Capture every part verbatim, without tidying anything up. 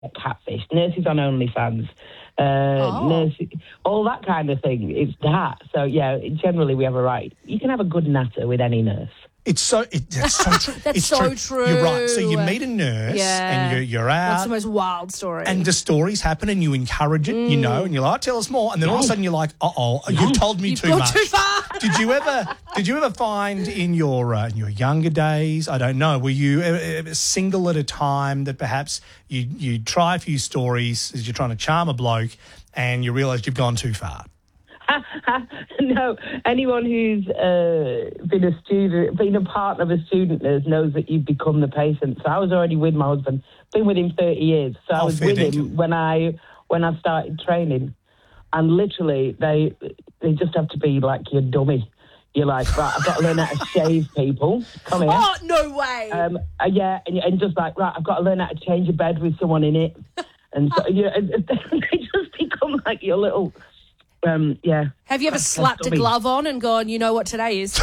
catfish, nurses on OnlyFans, uh, Oh. nurses, all that kind of thing. It's that. So, yeah, generally we have a right. You can have a good natter with any nurse. It's so it, that's so true. That's it's so true. true. You're right. So you meet a nurse Yeah. and you're, you're out. What's the most wild story? And the stories happen and you encourage it, you know, and you're like, tell us more. And then all of a sudden you're like, uh-oh, you've told me You've too gone much. too far. Did you ever did you ever find in your uh, in your younger days, I don't know, were you ever, ever single at a time that perhaps you, you try a few stories as you're trying to charm a bloke and you realise you've gone too far? No, anyone who's uh, been a student, been a part of a student nurse knows that you've become the patient. So I was already with my husband, been with him thirty years. So I Oh, was fair with him dinkum. when I when I started training, and literally they they just have to be like your dummy. You're like, right, I've got to learn how to shave people. Come here. Oh, no way. Um, uh, yeah, and, and just like, right, I've got to learn how to change a bed with someone in it. And so, yeah, and, and they just become like your little, um, yeah. Have you ever That's slapped a dummy. glove on and gone, you know what today is?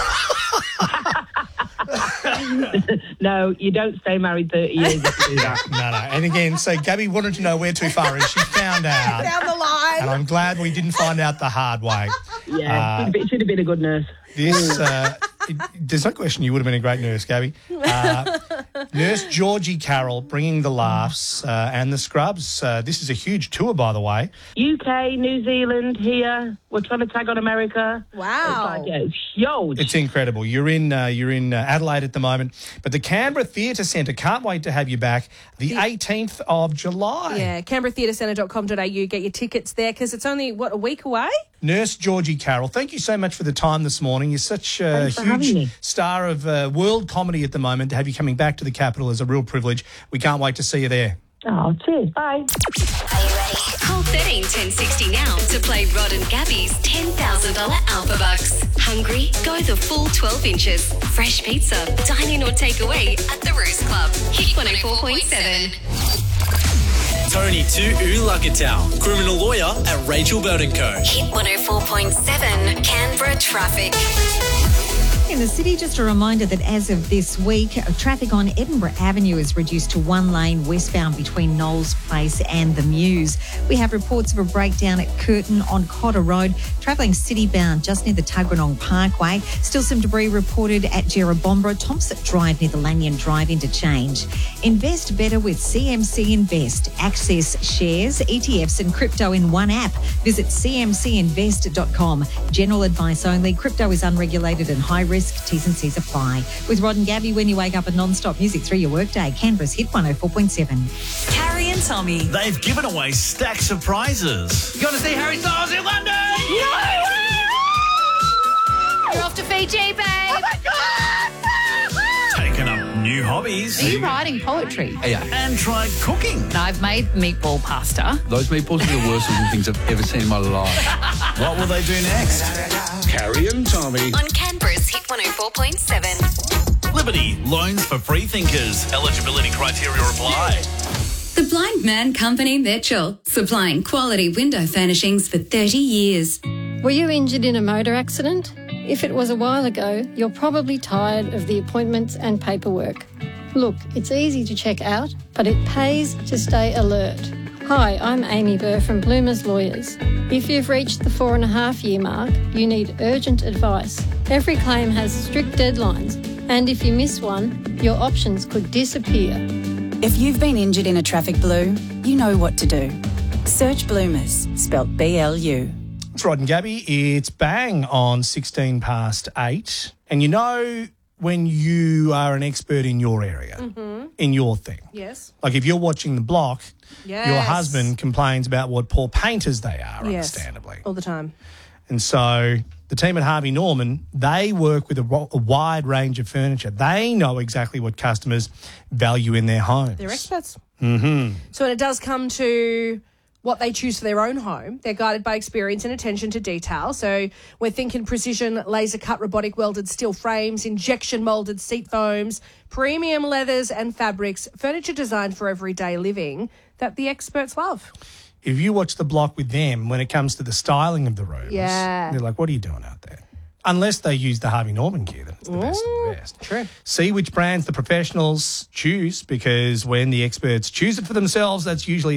No, you don't stay married thirty years if you do that. No, no. And again, so Gabby wanted to know where too far is. She found out. Down the line. And I'm glad we didn't find out the hard way. Yeah, Uh, should, have been, should have been a good nurse. This, uh, it, there's no question you would have been a great nurse, Gabby. Uh, Nurse Georgie Carroll bringing the laughs uh, and the scrubs. Uh, this is a huge tour, by the way. U K, New Zealand, here. We're trying to tag on America. Wow. It's like, yeah, it's huge. It's incredible. You're in uh, you're in uh, Adelaide at the moment, but the Canberra Theatre Centre can't wait to have you back the eighteenth of July. Yeah, canberra theatre centre dot com dot a u. Get your tickets there because it's only, what, a week away? Nurse Georgie Carroll, thank you so much for the time this morning. You're such a Thanks for having me. huge star of uh, world comedy at the moment. To have you coming back to the capital is a real privilege. We can't wait to see you there. Oh, cheers. Bye. Are you ready? Call thirteen ten sixty now to play Rod and Gabby's ten thousand dollars Alpha Bucks. Hungry? Go the full twelve inches. Fresh pizza, dine in or take away at the Roost Club. Hit one oh four point seven. Tony to Ulagatal, criminal lawyer at Rachel Bird and Co. Hit one oh four point seven. Canberra traffic. In the city, just a reminder that as of this week, traffic on Edinburgh Avenue is reduced to one lane westbound between Knowles Place and the Mews. We have reports of a breakdown at Curtin on Cotter Road, travelling city-bound just near the Tuggeranong Parkway. Still some debris reported at Jerrabombra, Thompson Drive near the Lanyon Drive interchange. Invest better with C M C Invest. Access shares, E T Fs and crypto in one app. Visit c m c invest dot com. General advice only. Crypto is unregulated and high risk. T's and C's apply. With Rod and Gabby, when you wake up at non-stop music through your workday. Canberra's Hit one oh four point seven. Carrie and Tommy. They've given away stacks of prizes. You got to see Harry Styles in London! You're off to Fiji, babe. Oh my God! Taken up new hobbies. Are you writing poetry? Yeah. And tried cooking. I've made meatball pasta. Those meatballs are the worst looking things I've ever seen in my life. What will they do next? Carrie and Tommy. On Canberra's Hit one oh four point seven. Liberty, loans for free thinkers. Eligibility criteria apply. The Blind Man Company Mitchell, supplying quality window furnishings for thirty years. Were you injured in a motor accident? If it was a while ago, you're probably tired of the appointments and paperwork. Look, it's easy to check out, but it pays to stay alert. Hi, I'm Amy Burr from Bloomers Lawyers. If you've reached the four and a half year mark, you need urgent advice. Every claim has strict deadlines, and if you miss one, your options could disappear. If you've been injured in a traffic blue, you know what to do. Search Bloomers, spelt B L U. It's Rod and Gabby. It's bang on sixteen past eight. And you know when you are an expert in your area, Mm-hmm. in your thing. Yes. Like if you're watching The Block, Yes. your husband complains about what poor painters they are, Yes. understandably. All the time. And so the team at Harvey Norman, they work with a, ro- a wide range of furniture. They know exactly what customers value in their homes. They're experts. Mm-hmm. So when it does come to what they choose for their own home, they're guided by experience and attention to detail. So we're thinking precision laser cut robotic welded steel frames, injection moulded seat foams, premium leathers and fabrics, furniture designed for everyday living that the experts love. If you watch The Block with them when it comes to the styling of the rooms, Yeah. they're like, what are you doing out there? Unless they use the Harvey Norman gear, then it's the best of the best. True. See which brands the professionals choose, because when the experts choose it for themselves, that's usually